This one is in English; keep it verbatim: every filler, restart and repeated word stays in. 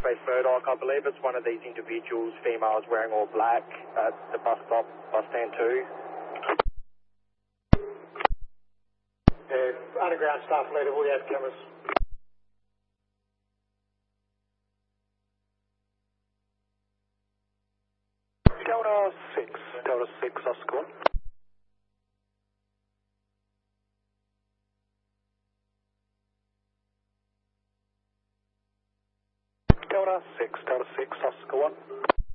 Space Murdoch. I believe it's one of these individuals, females wearing all black at the bus stop, bus stand two. Uh, underground staff leader, we have cameras. Delta six, Delta six, Oscar one. Delta six, Delta six, Oscar one.